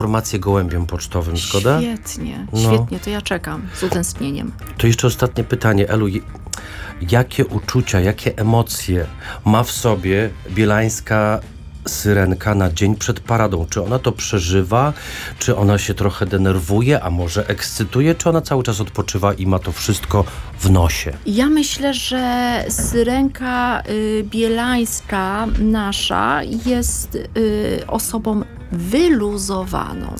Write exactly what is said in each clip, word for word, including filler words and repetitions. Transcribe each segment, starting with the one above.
informację gołębiem pocztowym, zgoda? Świetnie, No. świetnie, to ja czekam z utęsknieniem. To jeszcze ostatnie pytanie, Elu. Jakie uczucia, jakie emocje ma w sobie bielańska syrenka na dzień przed paradą? Czy ona to przeżywa? Czy ona się trochę denerwuje, a może ekscytuje? Czy ona cały czas odpoczywa i ma to wszystko w nosie? Ja myślę, że syrenka y, bielańska nasza jest y, osobą wyluzowaną.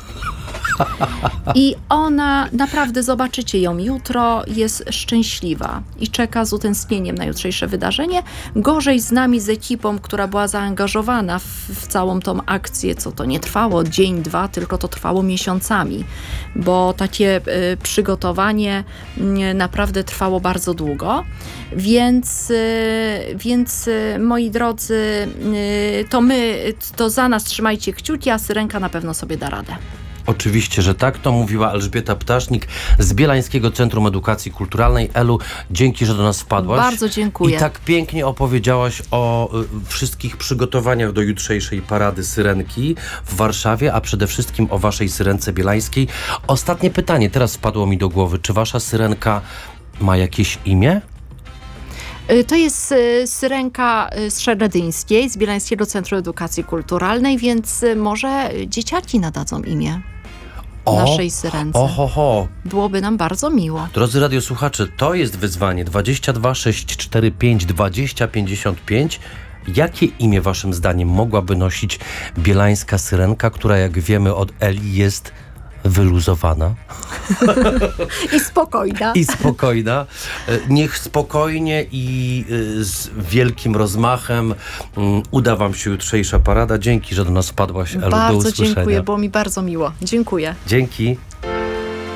I ona, naprawdę zobaczycie ją jutro, jest szczęśliwa i czeka z utęsknieniem na jutrzejsze wydarzenie. Gorzej z nami, z ekipą, która była zaangażowana w, w całą tą akcję, co to nie trwało dzień, dwa, tylko to trwało miesiącami, bo takie y, przygotowanie y, naprawdę trwało bardzo długo. Więc, y, więc y, moi drodzy, y, to my, to za nas trzymajcie kciuki, a syrenka na pewno sobie da radę. Oczywiście, że tak. To mówiła Elżbieta Ptasznik z Bielańskiego Centrum Edukacji Kulturalnej. Elu, dzięki, że do nas wpadłaś. Bardzo dziękuję. I tak pięknie opowiedziałaś o y, wszystkich przygotowaniach do jutrzejszej parady Syrenki w Warszawie, a przede wszystkim o waszej Syrence bielańskiej. Ostatnie pytanie teraz spadło mi do głowy. Czy wasza Syrenka ma jakieś imię? To jest y, syrenka y, z Szeredyńskiej, z Bielańskiego Centrum Edukacji Kulturalnej, więc y, może dzieciaki nadadzą imię O, naszej syrence. Oho, ho. Byłoby nam bardzo miło. Drodzy radiosłuchacze, to jest wyzwanie dwadzieścia dwa sześć cztery pięć dwadzieścia pięćdziesiąt pięć. Jakie imię waszym zdaniem mogłaby nosić bielańska syrenka, która, jak wiemy od Eli, jest wyluzowana I spokojna. i spokojna? E, Niech spokojnie i y, z wielkim rozmachem mm, uda wam się jutrzejsza parada. Dzięki, że do nas wpadłaś, Elu. Do Bardzo usłyszenia. dziękuję, było mi bardzo miło. Dziękuję. Dzięki.